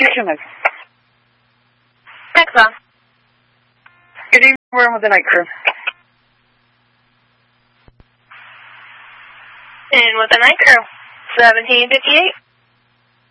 Station is. Next on. Good evening, we're in with the night crew. In with the night crew. 1758.